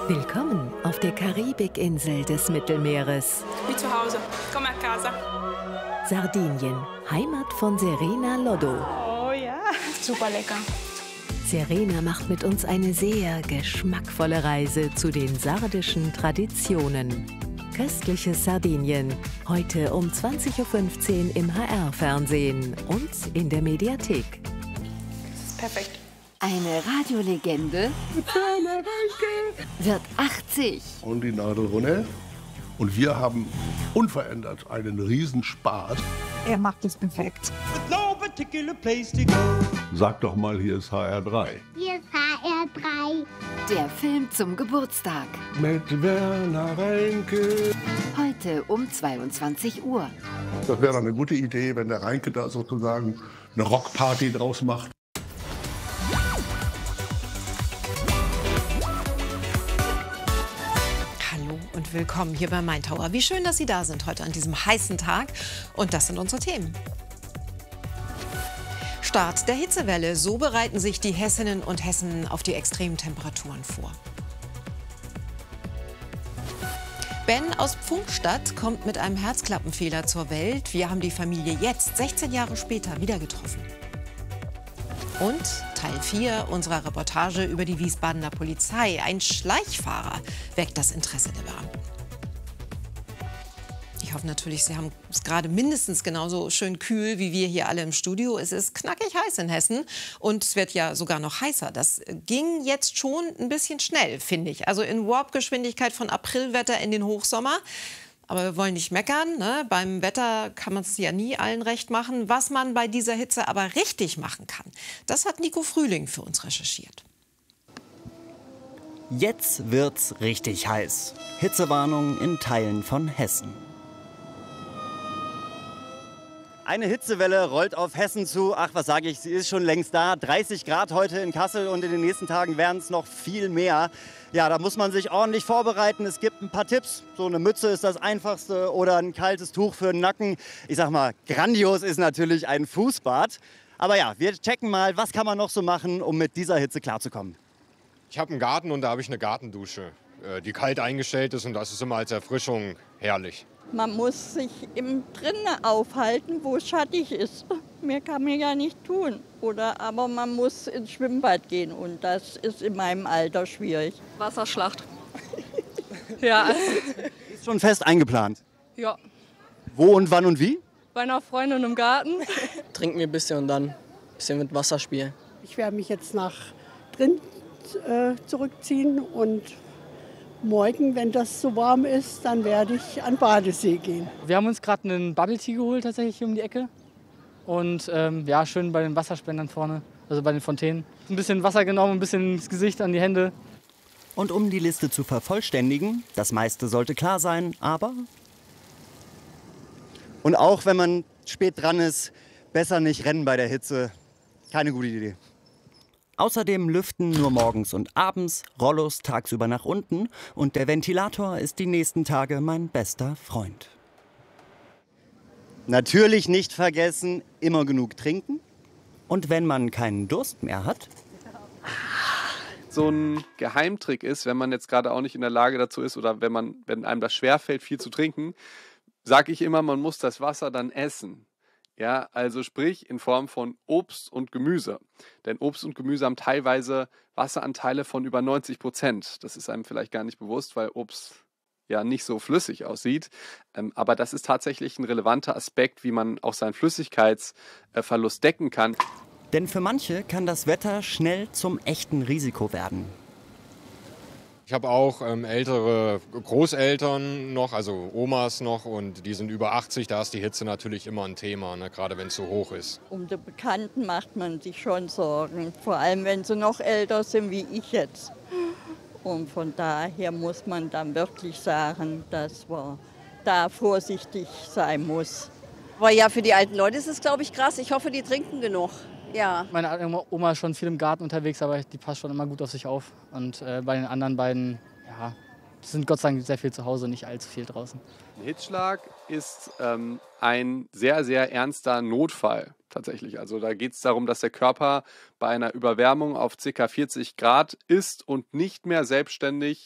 Willkommen auf der Karibikinsel des Mittelmeeres. Wie zu Hause, come a casa. Sardinien, Heimat von Serena Loddo. Oh ja, super lecker. Serena macht mit uns eine sehr geschmackvolle Reise zu den sardischen Traditionen. Köstliches Sardinien, heute um 20:15 Uhr im HR-Fernsehen und in der Mediathek. Das ist perfekt. Eine Radiolegende wird 80. Und die Nadel runter. Und wir haben unverändert einen Riesenspaß. Er macht es perfekt. Sag doch mal, hier ist HR3. Hier ist HR3. Der Film zum Geburtstag. Mit Werner Reinke. Heute um 22 Uhr. Das wäre eine gute Idee, wenn der Reinke da sozusagen eine Rockparty draus macht. Und willkommen hier bei Main Tower. Wie schön, dass Sie da sind heute an diesem heißen Tag. Und das sind unsere Themen. Start der Hitzewelle. So bereiten sich die Hessinnen und Hessen auf die extremen Temperaturen vor. Ben aus Pfungstadt kommt mit einem Herzklappenfehler zur Welt. Wir haben die Familie jetzt, 16 Jahre später, wieder getroffen. Und Teil 4 unserer Reportage über die Wiesbadener Polizei. Ein Schleichfahrer weckt das Interesse der Beamten. Ich hoffe natürlich, Sie haben es gerade mindestens genauso schön kühl wie wir hier alle im Studio. Es ist knackig heiß in Hessen und es wird ja sogar noch heißer. Das ging jetzt schon ein bisschen schnell, finde ich. Also in Warp-Geschwindigkeit von Aprilwetter in den Hochsommer. Aber wir wollen nicht meckern, ne? Beim Wetter kann man es ja nie allen recht machen. Was man bei dieser Hitze aber richtig machen kann, das hat Nico Frühling für uns recherchiert. Jetzt wird's richtig heiß. Hitzewarnung in Teilen von Hessen. Eine Hitzewelle rollt auf Hessen zu. Ach, was sage ich, sie ist schon längst da. 30 Grad heute in Kassel und in den nächsten Tagen werden es noch viel mehr. Ja, da muss man sich ordentlich vorbereiten. Es gibt ein paar Tipps. So eine Mütze ist das Einfachste oder ein kaltes Tuch für den Nacken. Ich sag mal, grandios ist natürlich ein Fußbad. Aber ja, wir checken mal, was kann man noch so machen, um mit dieser Hitze klarzukommen. Ich habe einen Garten und da habe ich eine Gartendusche, die kalt eingestellt ist und das ist immer als Erfrischung herrlich. Man muss sich im Drinnen aufhalten, wo es schattig ist. Mehr kann man ja nicht tun. Aber man muss ins Schwimmbad gehen und das ist in meinem Alter schwierig. Wasserschlacht. Ja. Ist schon fest eingeplant? Ja. Wo und wann und wie? Bei einer Freundin im Garten. Trinken wir ein bisschen und dann ein bisschen mit Wasser spielen. Ich werde mich jetzt nach drin zurückziehen und morgen, wenn das so warm ist, dann werde ich an den Badesee gehen. Wir haben uns gerade einen Bubble Tea geholt, tatsächlich hier um die Ecke. Und ja, schön bei den Wasserspendern vorne, also bei den Fontänen. Ein bisschen Wasser genommen, ein bisschen ins Gesicht, an die Hände. Und um die Liste zu vervollständigen, das meiste sollte klar sein, aber... Und auch wenn man spät dran ist, besser nicht rennen bei der Hitze. Keine gute Idee. Außerdem lüften nur morgens und abends, Rollos tagsüber nach unten und der Ventilator ist die nächsten Tage mein bester Freund. Natürlich nicht vergessen, immer genug trinken. Und wenn man keinen Durst mehr hat... So ein Geheimtrick ist, wenn man jetzt gerade auch nicht in der Lage dazu ist oder wenn einem das schwerfällt, viel zu trinken, sage ich immer, man muss das Wasser dann essen. Ja, also sprich in Form von Obst und Gemüse. Denn Obst und Gemüse haben teilweise Wasseranteile von über 90%. Das ist einem vielleicht gar nicht bewusst, weil Obst ja nicht so flüssig aussieht. Aber das ist tatsächlich ein relevanter Aspekt, wie man auch seinen Flüssigkeitsverlust decken kann. Denn für manche kann das Wetter schnell zum echten Risiko werden. Ich habe auch ältere Großeltern noch, also Omas noch und die sind über 80, da ist die Hitze natürlich immer ein Thema, ne, gerade wenn es so hoch ist. Um die Bekannten macht man sich schon Sorgen, vor allem wenn sie noch älter sind wie ich jetzt. Und von daher muss man dann wirklich sagen, dass man da vorsichtig sein muss. Aber ja, für die alten Leute ist es, glaube ich, krass. Ich hoffe, die trinken genug. Ja. Meine Oma ist schon viel im Garten unterwegs, aber die passt schon immer gut auf sich auf. Und bei den anderen beiden, ja, die sind Gott sei Dank sehr viel zu Hause, nicht allzu viel draußen. Ein Hitzschlag ist ein sehr, sehr ernster Notfall tatsächlich. Also da geht es darum, dass der Körper bei einer Überwärmung auf ca. 40 Grad ist und nicht mehr selbstständig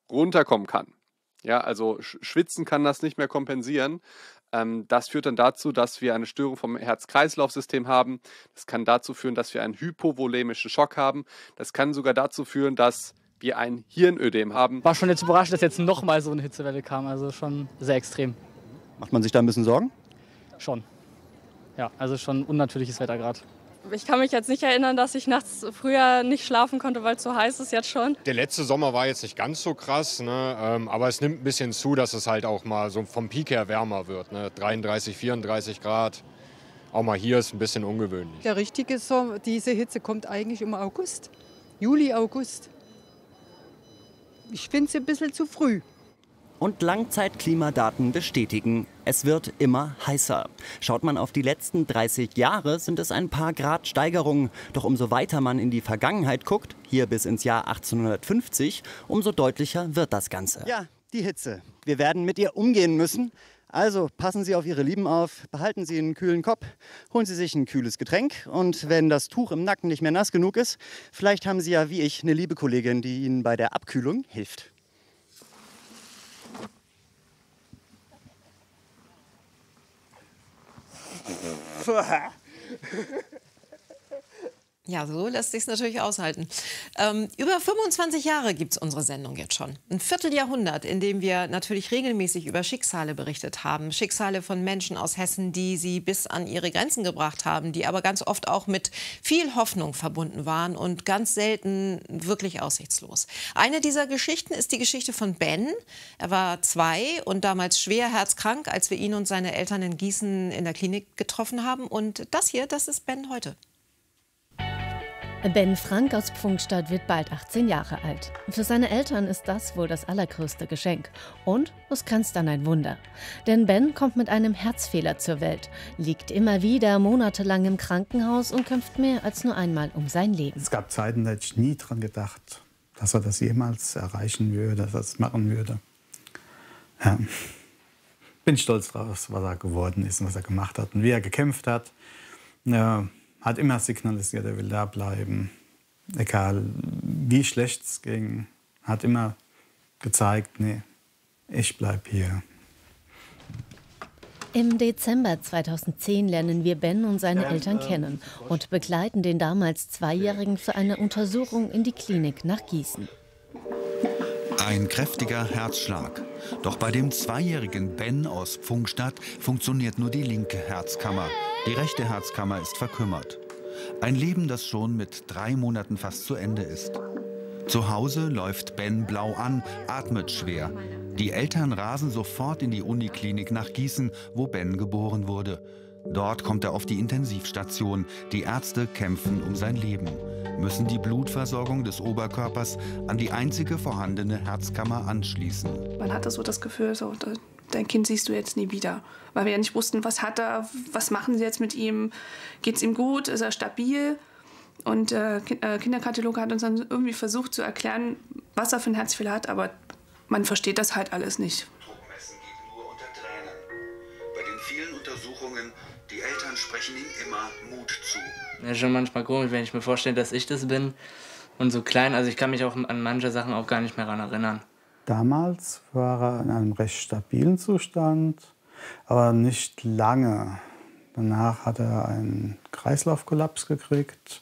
runterkommen kann. Ja, also Schwitzen kann das nicht mehr kompensieren. Das führt dann dazu, dass wir eine Störung vom Herz-Kreislauf-System haben. Das kann dazu führen, dass wir einen hypovolemischen Schock haben. Das kann sogar dazu führen, dass wir ein Hirnödem haben. War schon jetzt überrascht, dass jetzt nochmal so eine Hitzewelle kam. Also schon sehr extrem. Macht man sich da ein bisschen Sorgen? Schon. Ja, also schon unnatürliches Wetter gerade. Ich kann mich jetzt nicht erinnern, dass ich nachts früher nicht schlafen konnte, weil es so heiß ist jetzt schon. Der letzte Sommer war jetzt nicht ganz so krass, ne? Aber es nimmt ein bisschen zu, dass es halt auch mal so vom Peak her wärmer wird. Ne? 33, 34 Grad. Auch mal hier ist ein bisschen ungewöhnlich. Der richtige Sommer, diese Hitze kommt eigentlich im August. Juli, August. Ich finde es ein bisschen zu früh. Und Langzeitklimadaten bestätigen, es wird immer heißer. Schaut man auf die letzten 30 Jahre, sind es ein paar Grad Steigerungen. Doch umso weiter man in die Vergangenheit guckt, hier bis ins Jahr 1850, umso deutlicher wird das Ganze. Ja, die Hitze. Wir werden mit ihr umgehen müssen. Also passen Sie auf Ihre Lieben auf, behalten Sie einen kühlen Kopf, holen Sie sich ein kühles Getränk und wenn das Tuch im Nacken nicht mehr nass genug ist, vielleicht haben Sie ja wie ich eine liebe Kollegin, die Ihnen bei der Abkühlung hilft. Ja, so lässt sich es natürlich aushalten. Über 25 Jahre gibt es unsere Sendung jetzt schon. Ein Vierteljahrhundert, in dem wir natürlich regelmäßig über Schicksale berichtet haben. Schicksale von Menschen aus Hessen, die sie bis an ihre Grenzen gebracht haben, die aber ganz oft auch mit viel Hoffnung verbunden waren und ganz selten wirklich aussichtslos. Eine dieser Geschichten ist die Geschichte von Ben. Er war 2 und damals schwer herzkrank, als wir ihn und seine Eltern in Gießen in der Klinik getroffen haben. Und das hier, das ist Ben heute. Ben Frank aus Pfungstadt wird bald 18 Jahre alt. Für seine Eltern ist das wohl das allergrößte Geschenk. Und es grenzt an ein Wunder. Denn Ben kommt mit einem Herzfehler zur Welt, liegt immer wieder monatelang im Krankenhaus und kämpft mehr als nur einmal um sein Leben. Es gab Zeiten, da hätte ich nie dran gedacht, dass er das jemals erreichen würde, dass er das machen würde. Ja. Bin stolz drauf, was er geworden ist und was er gemacht hat und wie er gekämpft hat. Ja. Hat immer signalisiert, er will da bleiben, egal wie schlecht es ging. Hat immer gezeigt, nee, ich bleib hier. Im Dezember 2010 lernen wir Ben und seine Eltern kennen und begleiten den damals 2-Jährigen für eine Untersuchung in die Klinik nach Gießen. Ein kräftiger Herzschlag. Doch bei dem 2-jährigen Ben aus Pfungstadt funktioniert nur die linke Herzkammer. Die rechte Herzkammer ist verkümmert. Ein Leben, das schon mit 3 Monaten fast zu Ende ist. Zu Hause läuft Ben blau an, atmet schwer. Die Eltern rasen sofort in die Uniklinik nach Gießen, wo Ben geboren wurde. Dort kommt er auf die Intensivstation. Die Ärzte kämpfen um sein Leben, müssen die Blutversorgung des Oberkörpers an die einzige vorhandene Herzkammer anschließen. Man hatte so das Gefühl, so, dein Kind siehst du jetzt nie wieder. Weil wir ja nicht wussten, was hat er, was machen sie jetzt mit ihm, geht es ihm gut, ist er stabil? Und Kinderkardiologe hat uns dann irgendwie versucht zu erklären, was er für ein Herzfehler hat, aber man versteht das halt alles nicht. Druckmessen geht nur unter Tränen. Bei den vielen Untersuchungen, die Eltern sprechen ihm immer Mut zu. Ja, schon manchmal komisch, wenn ich mir vorstelle, dass ich das bin und so klein. Also ich kann mich auch an manche Sachen auch gar nicht mehr daran erinnern. Damals war er in einem recht stabilen Zustand, aber nicht lange. Danach hat er einen Kreislaufkollaps gekriegt,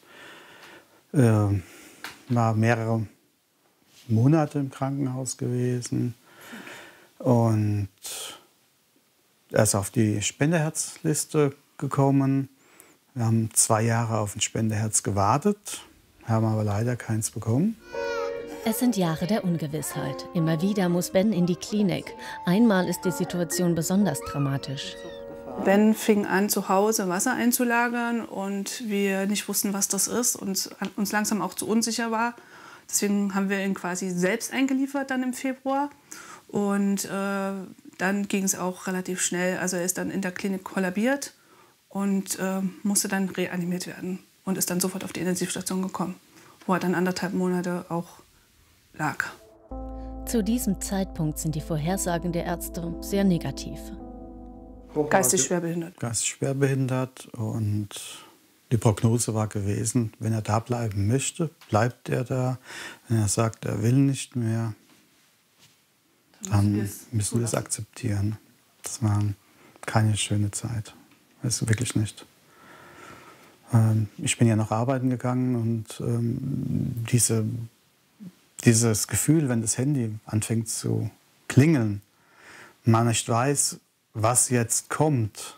war mehrere Monate im Krankenhaus gewesen und er ist auf die Spendeherzliste gekommen. Wir haben 2 Jahre auf ein Spendeherz gewartet, haben aber leider keins bekommen. Es sind Jahre der Ungewissheit. Immer wieder muss Ben in die Klinik. Einmal ist die Situation besonders dramatisch. Ben fing an, zu Hause Wasser einzulagern und wir nicht wussten, was das ist und uns langsam auch zu unsicher war. Deswegen haben wir ihn quasi selbst eingeliefert dann im Februar. Und dann ging es auch relativ schnell. Also er ist dann in der Klinik kollabiert und musste dann reanimiert werden und ist dann sofort auf die Intensivstation gekommen, wo er dann 1,5 Monate auch lag. Zu diesem Zeitpunkt sind die Vorhersagen der Ärzte sehr negativ. Geistig schwerbehindert. Geistig schwerbehindert und die Prognose war gewesen, wenn er da bleiben möchte, bleibt er da. Wenn er sagt, er will nicht mehr, dann müssen wir es akzeptieren. Das war keine schöne Zeit. Das ist wirklich nicht. Ich bin ja noch arbeiten gegangen und dieses Gefühl, wenn das Handy anfängt zu klingeln, man nicht weiß, was jetzt kommt,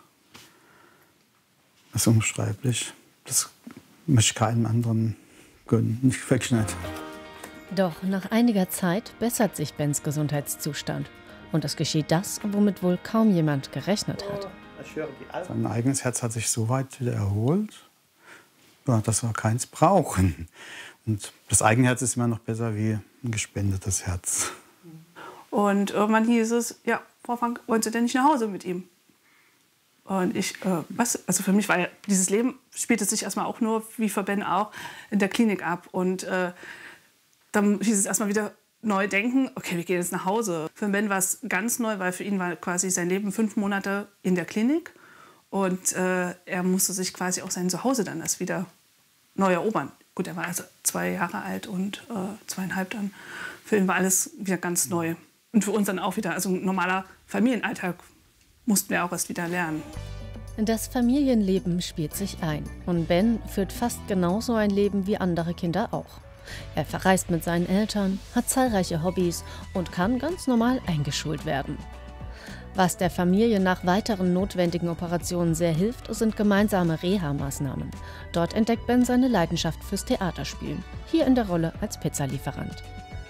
ist unbeschreiblich. Das möchte ich keinem anderen gönnen. Wirklich nicht. Doch nach einiger Zeit bessert sich Bens Gesundheitszustand. Und es geschieht das, womit wohl kaum jemand gerechnet hat. Sein eigenes Herz hat sich so weit wieder erholt, dass wir keins brauchen. Und das eigene Herz ist immer noch besser wie ein gespendetes Herz. Und irgendwann hieß es, ja, Frau Frank, wollen Sie denn nicht nach Hause mit ihm? Und ich, was? Also für mich war ja, dieses Leben spielte sich erstmal auch nur, wie für Ben auch, in der Klinik ab. Und dann hieß es erstmal wieder neu denken, okay, wir gehen jetzt nach Hause. Für Ben war es ganz neu, weil für ihn war quasi sein Leben 5 Monate in der Klinik. Und er musste sich quasi auch sein Zuhause dann erst wieder neu erobern. Gut, er war also 2 Jahre alt und 2,5 dann. Für ihn war alles wieder ganz neu. Und für uns dann auch wieder, also ein normaler Familienalltag mussten wir auch erst wieder lernen. Das Familienleben spielt sich ein. Und Ben führt fast genauso ein Leben wie andere Kinder auch. Er verreist mit seinen Eltern, hat zahlreiche Hobbys und kann ganz normal eingeschult werden. Was der Familie nach weiteren notwendigen Operationen sehr hilft, sind gemeinsame Reha-Maßnahmen. Dort entdeckt Ben seine Leidenschaft fürs Theaterspielen, hier in der Rolle als Pizzalieferant.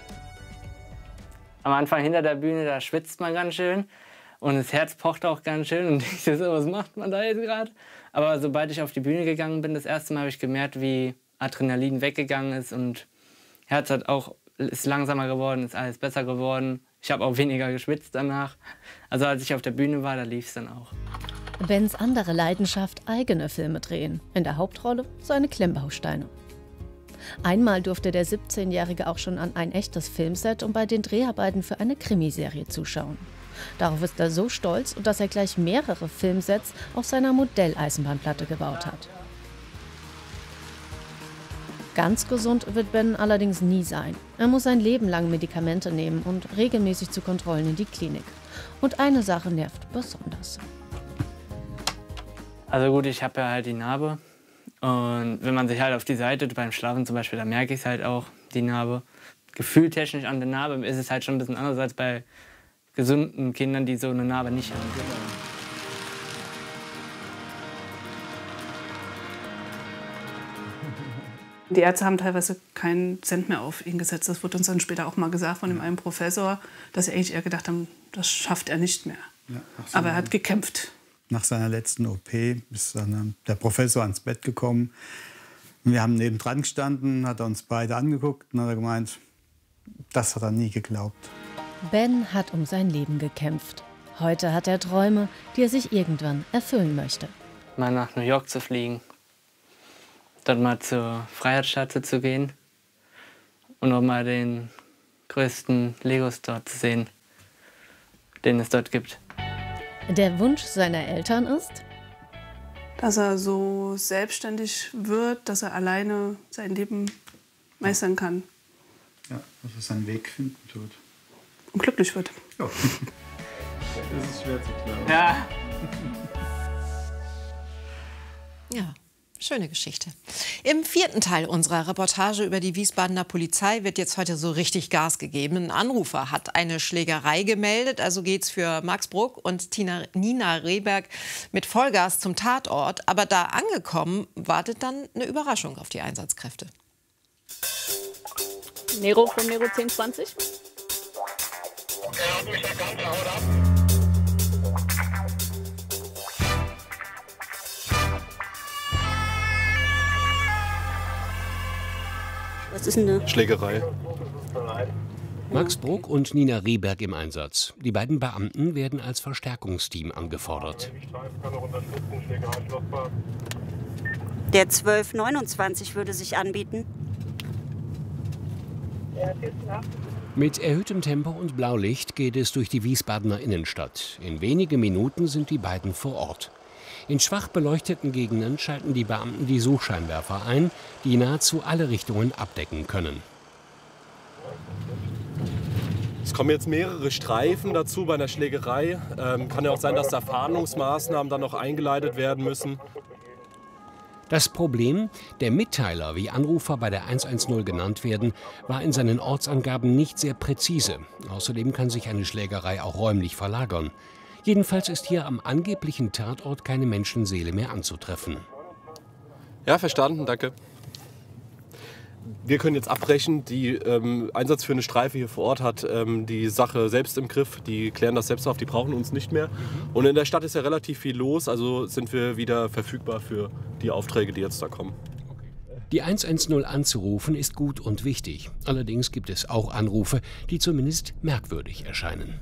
Am Anfang hinter der Bühne, da schwitzt man ganz schön und das Herz pocht auch ganz schön und ich so, was macht man da jetzt gerade? Aber sobald ich auf die Bühne gegangen bin, das erste Mal habe ich gemerkt, wie Adrenalin weggegangen ist und Herz ist langsamer geworden, ist alles besser geworden. Ich habe auch weniger geschwitzt danach. Also als ich auf der Bühne war, da lief es dann auch. Bens andere Leidenschaft, eigene Filme drehen. In der Hauptrolle seine Klemmbausteine. Einmal durfte der 17-Jährige auch schon an ein echtes Filmset und bei den Dreharbeiten für eine Krimiserie zuschauen. Darauf ist er so stolz, dass er gleich mehrere Filmsets auf seiner Modelleisenbahnplatte gebaut hat. Ganz gesund wird Ben allerdings nie sein. Er muss sein Leben lang Medikamente nehmen und regelmäßig zu Kontrollen in die Klinik. Und eine Sache nervt besonders. Also gut, ich habe ja halt die Narbe. Und wenn man sich halt auf die Seite, beim Schlafen zum Beispiel, da merke ich es halt auch, die Narbe. Gefühltechnisch an der Narbe ist es halt schon ein bisschen anders als bei gesunden Kindern, die so eine Narbe nicht haben. Die Ärzte haben teilweise keinen Cent mehr auf ihn gesetzt. Das wurde uns dann später auch mal gesagt von dem einen Professor, dass sie eigentlich eher gedacht haben, das schafft er nicht mehr. Ja, aber er hat gekämpft. Nach seiner letzten OP ist dann der Professor ans Bett gekommen. Wir haben nebendran gestanden, hat er uns beide angeguckt und hat gemeint, das hat er nie geglaubt. Ben hat um sein Leben gekämpft. Heute hat er Träume, die er sich irgendwann erfüllen möchte. Mal nach New York zu fliegen, dort mal zur Freiheitsstatue zu gehen und auch mal den größten Lego-Store zu sehen, den es dort gibt. Der Wunsch seiner Eltern ist, dass er so selbstständig wird, dass er alleine sein Leben meistern kann. Ja, dass er seinen Weg finden tut. Und glücklich wird. Ja. Das ist schwer zu glauben. Ja. Ja. Schöne Geschichte. Im 4. Teil unserer Reportage über die Wiesbadener Polizei wird jetzt heute so richtig Gas gegeben. Ein Anrufer hat eine Schlägerei gemeldet, also geht's für Max Bruck und Nina Rehberg mit Vollgas zum Tatort. Aber da angekommen, wartet dann eine Überraschung auf die Einsatzkräfte. Nero von Nero 1020. Was ist denn eine Schlägerei? Max Bruck und Nina Rehberg im Einsatz. Die beiden Beamten werden als Verstärkungsteam angefordert. Der 1229 würde sich anbieten. Mit erhöhtem Tempo und Blaulicht geht es durch die Wiesbadener Innenstadt. In wenigen Minuten sind die beiden vor Ort. In schwach beleuchteten Gegenden schalten die Beamten die Suchscheinwerfer ein, die nahezu alle Richtungen abdecken können. Es kommen jetzt mehrere Streifen dazu bei einer Schlägerei. Kann ja auch sein, dass da Fahndungsmaßnahmen dann noch eingeleitet werden müssen. Das Problem, der Mitteiler, wie Anrufer bei der 110 genannt werden, war in seinen Ortsangaben nicht sehr präzise. Außerdem kann sich eine Schlägerei auch räumlich verlagern. Jedenfalls ist hier am angeblichen Tatort keine Menschenseele mehr anzutreffen. Ja, verstanden, danke. Wir können jetzt abbrechen. Die einsatzführende Streife hier vor Ort hat die Sache selbst im Griff. Die klären das selbst auf, die brauchen uns nicht mehr. Und in der Stadt ist ja relativ viel los, also sind wir wieder verfügbar für die Aufträge, die jetzt da kommen. Die 110 anzurufen ist gut und wichtig. Allerdings gibt es auch Anrufe, die zumindest merkwürdig erscheinen.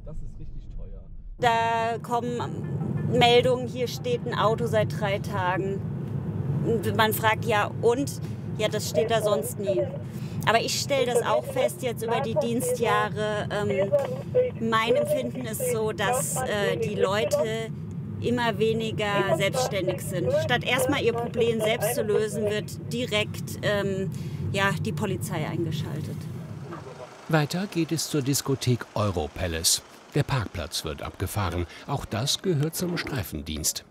Da kommen Meldungen, hier steht ein Auto seit 3 Tagen. Und man fragt, ja und? Ja, das steht da sonst nie. Aber ich stelle das auch fest jetzt über die Dienstjahre. Mein Empfinden ist so, dass die Leute immer weniger selbstständig sind. Statt erstmal ihr Problem selbst zu lösen, wird direkt die Polizei eingeschaltet. Weiter geht es zur Diskothek Europalace. Der Parkplatz wird abgefahren. Auch das gehört zum Streifendienst.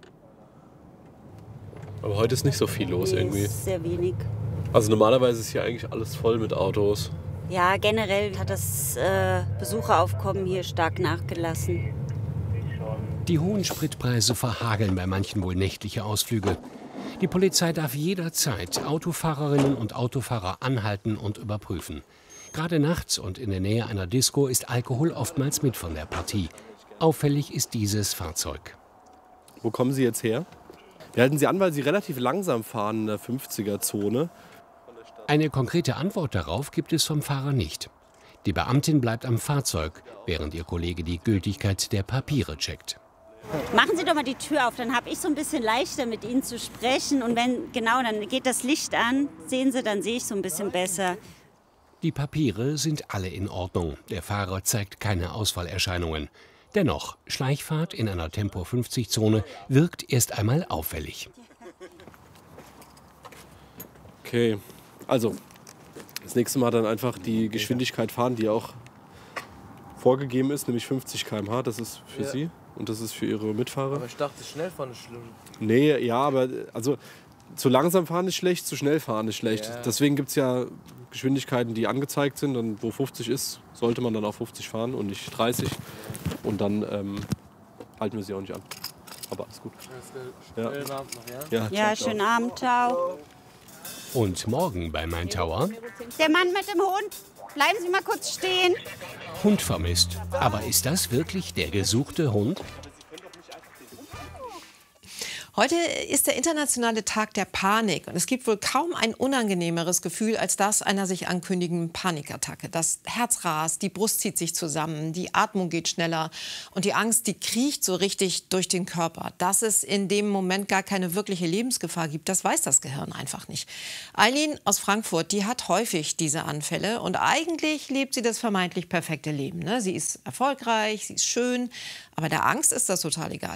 Aber heute ist nicht so viel los irgendwie. Ist sehr wenig. Also normalerweise ist hier eigentlich alles voll mit Autos. Ja, generell hat das Besucheraufkommen hier stark nachgelassen. Die hohen Spritpreise verhageln bei manchen wohl nächtliche Ausflüge. Die Polizei darf jederzeit Autofahrerinnen und Autofahrer anhalten und überprüfen. Gerade nachts und in der Nähe einer Disco ist Alkohol oftmals mit von der Partie. Auffällig ist dieses Fahrzeug. Wo kommen Sie jetzt her? Wir halten Sie an, weil Sie relativ langsam fahren in der 50er-Zone. Eine konkrete Antwort darauf gibt es vom Fahrer nicht. Die Beamtin bleibt am Fahrzeug, während ihr Kollege die Gültigkeit der Papiere checkt. Machen Sie doch mal die Tür auf, dann habe ich so ein bisschen leichter mit Ihnen zu sprechen. Und wenn, genau, dann geht das Licht an, sehen Sie, dann sehe ich so ein bisschen besser. Die Papiere sind alle in Ordnung. Der Fahrer zeigt keine Ausfallerscheinungen. Dennoch, Schleichfahrt in einer Tempo-50-Zone wirkt erst einmal auffällig. Okay, also das nächste Mal dann einfach die Geschwindigkeit fahren, die auch vorgegeben ist, nämlich 50 km/h. Das ist für Sie und das ist für Ihre Mitfahrer. Aber ich dachte, schnell fahren ist schlimm. Nee, ja, aber also zu langsam fahren ist schlecht, zu schnell fahren ist schlecht. Ja. Deswegen gibt es ja Geschwindigkeiten, die angezeigt sind. Und wo 50 ist, sollte man dann auf 50 fahren und nicht 30. Und dann halten wir sie auch nicht an. Aber alles gut. Ja, schönen Abend, ciao. Und morgen bei Main Tower? Der Mann mit dem Hund, bleiben Sie mal kurz stehen. Hund vermisst. Aber ist das wirklich der gesuchte Hund? Heute ist der internationale Tag der Panik und es gibt wohl kaum ein unangenehmeres Gefühl als das einer sich ankündigenden Panikattacke. Das Herz rast, die Brust zieht sich zusammen, die Atmung geht schneller und die Angst, die kriecht so richtig durch den Körper. Dass es in dem Moment gar keine wirkliche Lebensgefahr gibt, das weiß das Gehirn einfach nicht. Eileen aus Frankfurt, die hat häufig diese Anfälle und eigentlich lebt sie das vermeintlich perfekte Leben, ne? Sie ist erfolgreich, sie ist schön, aber der Angst ist das total egal.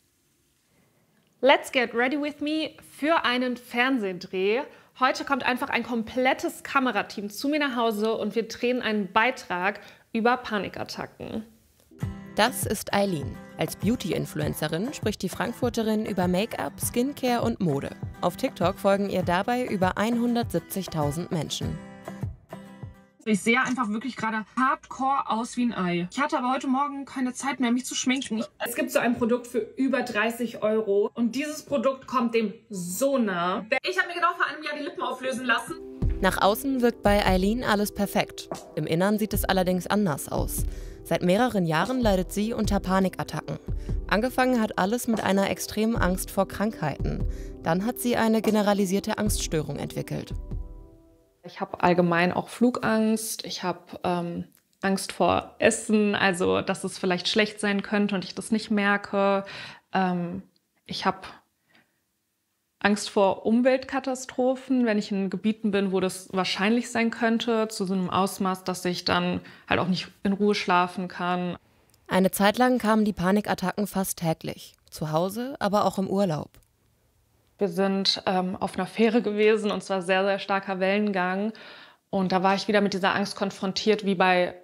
Let's get ready with me für einen Fernsehdreh. Heute kommt einfach ein komplettes Kamerateam zu mir nach Hause und wir drehen einen Beitrag über Panikattacken. Das ist Eileen. Als Beauty-Influencerin spricht die Frankfurterin über Make-up, Skincare und Mode. Auf TikTok folgen ihr dabei über 170.000 Menschen. Ich sehe einfach wirklich gerade hardcore aus wie ein Ei. Ich hatte aber heute Morgen keine Zeit mehr, mich zu schminken. Es gibt so ein Produkt für über 30 € und dieses Produkt kommt dem so nah. Ich habe mir genau vor einem Jahr die Lippen auflösen lassen. Nach außen wirkt bei Eileen alles perfekt. Im Innern sieht es allerdings anders aus. Seit mehreren Jahren leidet sie unter Panikattacken. Angefangen hat alles mit einer extremen Angst vor Krankheiten. Dann hat sie eine generalisierte Angststörung entwickelt. Ich habe allgemein auch Flugangst. Ich habe Angst vor Essen, also dass es vielleicht schlecht sein könnte und ich das nicht merke. Ich habe Angst vor Umweltkatastrophen, wenn ich in Gebieten bin, wo das wahrscheinlich sein könnte, zu so einem Ausmaß, dass ich dann halt auch nicht in Ruhe schlafen kann. Eine Zeit lang kamen die Panikattacken fast täglich. Zu Hause, aber auch im Urlaub. Wir sind auf einer Fähre gewesen und zwar sehr, sehr starker Wellengang. Und da war ich wieder mit dieser Angst konfrontiert, wie bei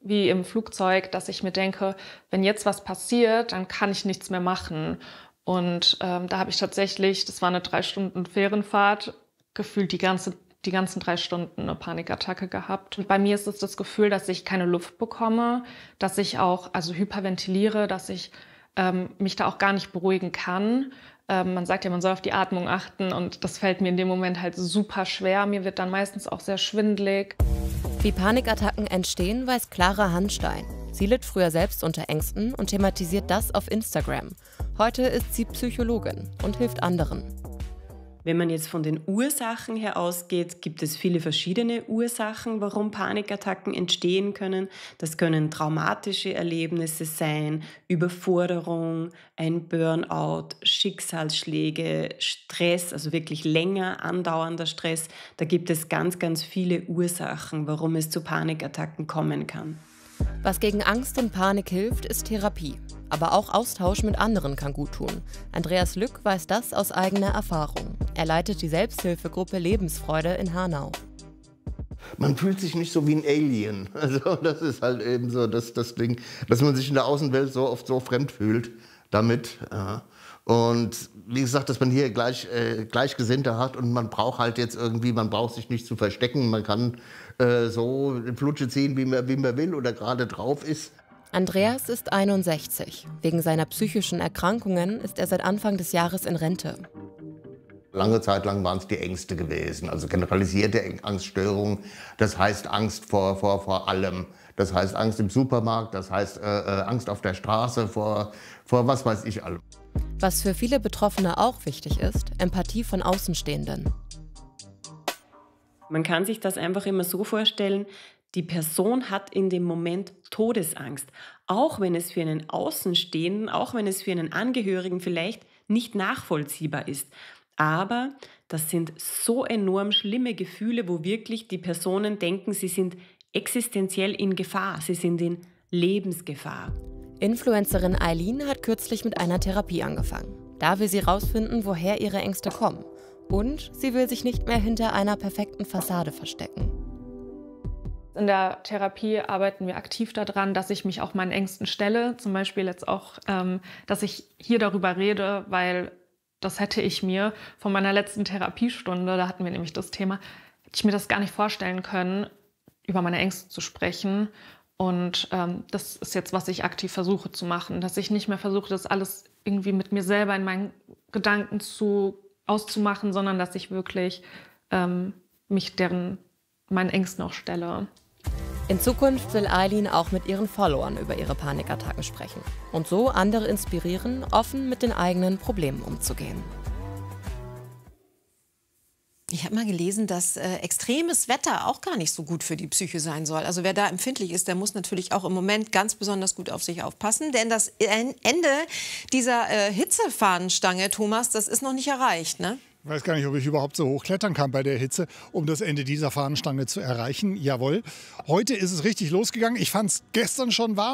wie im Flugzeug, dass ich mir denke, wenn jetzt was passiert, dann kann ich nichts mehr machen. Und da habe ich tatsächlich, das war eine 3 Stunden Fährenfahrt, gefühlt die ganzen 3 Stunden eine Panikattacke gehabt. Und bei mir ist es das Gefühl, dass ich keine Luft bekomme, dass ich auch hyperventiliere, dass ich mich da auch gar nicht beruhigen kann. Man sagt ja, man soll auf die Atmung achten und das fällt mir in dem Moment halt super schwer. Mir wird dann meistens auch sehr schwindelig. Wie Panikattacken entstehen, weiß Clara Hanstein. Sie litt früher selbst unter Ängsten und thematisiert das auf Instagram. Heute ist sie Psychologin und hilft anderen. Wenn man jetzt von den Ursachen her ausgeht, gibt es viele verschiedene Ursachen, warum Panikattacken entstehen können. Das können traumatische Erlebnisse sein, Überforderung, ein Burnout, Schicksalsschläge, Stress, also wirklich länger andauernder Stress. Da gibt es ganz, ganz viele Ursachen, warum es zu Panikattacken kommen kann. Was gegen Angst und Panik hilft, ist Therapie. Aber auch Austausch mit anderen kann gut tun. Andreas Lück weiß das aus eigener Erfahrung. Er leitet die Selbsthilfegruppe Lebensfreude in Hanau. Man fühlt sich nicht so wie ein Alien. Also das ist halt eben so das Ding, dass man sich in der Außenwelt so oft so fremd fühlt damit. Und wie gesagt, dass man hier Gleichgesinnte hat und man braucht halt jetzt irgendwie, man braucht sich nicht zu verstecken. Man kann so eine Flutsche ziehen, wie man will oder gerade drauf ist. Andreas ist 61. Wegen seiner psychischen Erkrankungen ist er seit Anfang des Jahres in Rente. Lange Zeit lang waren es die Ängste gewesen, also generalisierte Angststörungen. Das heißt Angst vor allem. Das heißt Angst im Supermarkt, das heißt Angst auf der Straße vor was weiß ich allem. Was für viele Betroffene auch wichtig ist, Empathie von Außenstehenden. Man kann sich das einfach immer so vorstellen, die Person hat in dem Moment Todesangst. Auch wenn es für einen Außenstehenden, auch wenn es für einen Angehörigen vielleicht nicht nachvollziehbar ist. Aber das sind so enorm schlimme Gefühle, wo wirklich die Personen denken, sie sind existenziell in Gefahr, sie sind in Lebensgefahr. Influencerin Eileen hat kürzlich mit einer Therapie angefangen. Da will sie rausfinden, woher ihre Ängste kommen. Und sie will sich nicht mehr hinter einer perfekten Fassade verstecken. In der Therapie arbeiten wir aktiv daran, dass ich mich auch meinen Ängsten stelle. Zum Beispiel jetzt auch, dass ich hier darüber rede, weil das hätte ich mir von meiner letzten Therapiestunde, da hatten wir nämlich das Thema, hätte ich mir das gar nicht vorstellen können, über meine Ängste zu sprechen. Und das ist jetzt, was ich aktiv versuche zu machen, dass ich nicht mehr versuche, das alles irgendwie mit mir selber in meinen Gedanken auszumachen, sondern dass ich wirklich mich meinen Ängsten auch stelle. In Zukunft will Eileen auch mit ihren Followern über ihre Panikattacken sprechen und so andere inspirieren, offen mit den eigenen Problemen umzugehen. Ich habe mal gelesen, dass extremes Wetter auch gar nicht so gut für die Psyche sein soll. Also wer da empfindlich ist, der muss natürlich auch im Moment ganz besonders gut auf sich aufpassen. Denn das Ende dieser Hitzefahnenstange, Thomas, das ist noch nicht erreicht, ne? Ich weiß gar nicht, ob ich überhaupt so hoch klettern kann bei der Hitze, um das Ende dieser Fahnenstange zu erreichen. Jawohl. Heute ist es richtig losgegangen. Ich fand es gestern schon warm.